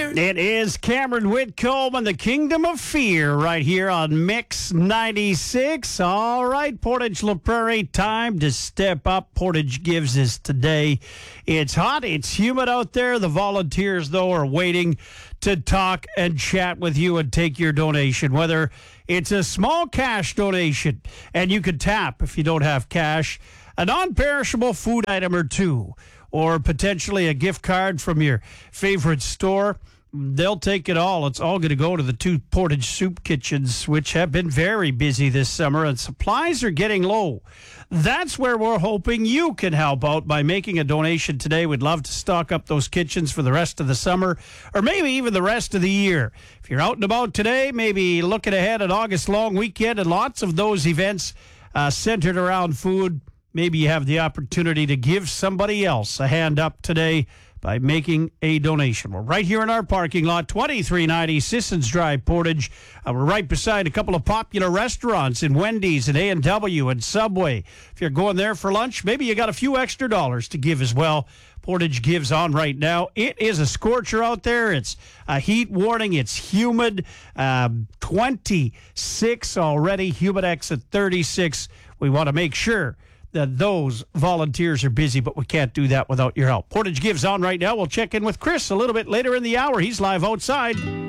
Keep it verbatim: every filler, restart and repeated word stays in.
It is Cameron Whitcomb and the Kingdom of Fear right here on Mix ninety-six. All right, Portage La Prairie, time to step up. Portage gives us today. It's hot, it's humid out there. The volunteers, though, are waiting to talk and chat with you and take your donation, whether it's a small cash donation, and you could tap if you don't have cash, a non-perishable food item or two, or potentially a gift card from your favorite store. They'll take it all. It's all going to go to the two Portage Soup Kitchens, which have been very busy this summer, and supplies are getting low. That's where we're hoping you can help out by making a donation today. We'd love to stock up those kitchens for the rest of the summer, or maybe even the rest of the year. If you're out and about today, maybe looking ahead at August long weekend and lots of those events uh, centered around food, maybe you have the opportunity to give somebody else a hand up today by making a donation. We're right here in our parking lot, twenty-three ninety Sissons Drive, Portage. Uh, we're right beside a couple of popular restaurants in Wendy's and A and W and Subway. If you're going there for lunch, maybe you got a few extra dollars to give as well. Portage gives on right now. It is a scorcher out there. It's a heat warning. It's humid. Um, twenty-six already. Humidex at thirty-six. We want to make sure that those volunteers are busy, but we can't do that without your help. Portage gives on right now. We'll check in with Chris a little bit later in the hour. He's live outside.